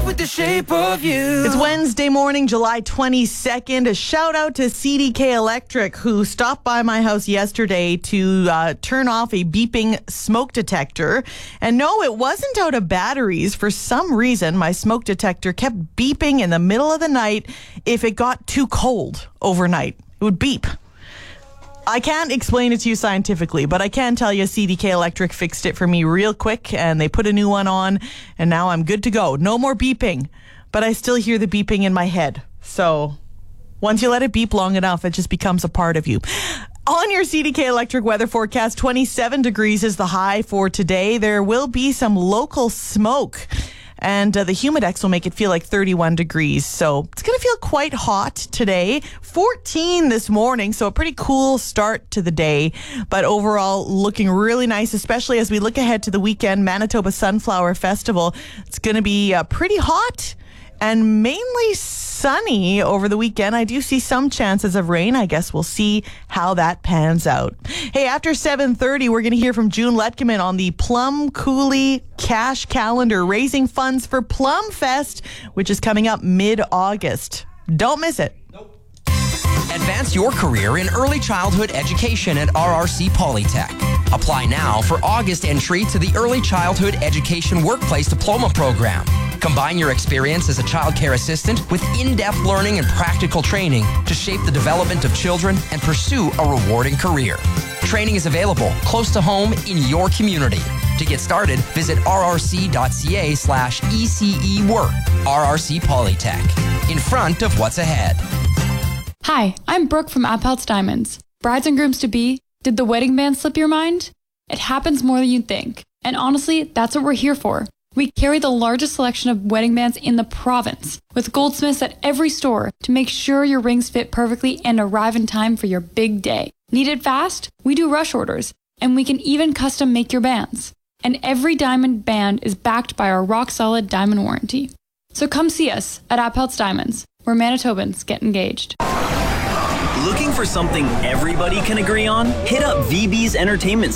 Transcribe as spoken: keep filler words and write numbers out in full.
with the shape of you. It's Wednesday morning, July twenty-second. A shout out to C D K Electric, who stopped by my house yesterday to uh, turn off a beeping smoke detector. And no, it wasn't out of batteries. For some reason, my smoke detector kept beeping in the middle of the night if it got too cold overnight. It would beep. I can't explain it to you scientifically, but I can tell you C D K Electric fixed it for me real quick, and they put a new one on, and now I'm good to go. No more beeping, but I still hear the beeping in my head. So once you let it beep long enough, it just becomes a part of you. On your C D K Electric weather forecast, twenty-seven degrees is the high for today. There will be some local smoke, and uh, the Humidex will make it feel like thirty-one degrees. So it's going to feel quite hot today. fourteen this morning, so a pretty cool start to the day. But overall, looking really nice, especially as we look ahead to the weekend, Manitoba Sunflower Festival. It's going to be uh, pretty hot and mainly sunny over the weekend. I do see some chances of rain. I guess we'll see how that pans out. Hey, after seven thirty, we're going to hear from June Letkeman on the Plum Coulee Cash Calendar, raising funds for Plum Fest, which is coming up mid-August. Don't miss it. Advance your career in early childhood education at R R C Polytech. Apply now for August entry to the Early Childhood Education Workplace Diploma Program. Combine your experience as a child care assistant with in-depth learning and practical training to shape the development of children and pursue a rewarding career. Training is available close to home in your community. To get started, visit rrc.ca slash ECE work. R R C Polytech. In front of what's ahead. Hi, I'm Brooke from Appeltz Diamonds. Brides and grooms-to-be, did the wedding band slip your mind? It happens more than you'd think. And honestly, that's what we're here for. We carry the largest selection of wedding bands in the province, with goldsmiths at every store to make sure your rings fit perfectly and arrive in time for your big day. Need it fast? We do rush orders, and we can even custom make your bands. And every diamond band is backed by our rock-solid diamond warranty. So come see us at Appeltz Diamonds, where Manitobans get engaged. Looking for something everybody can agree on? Hit up V B's Entertainment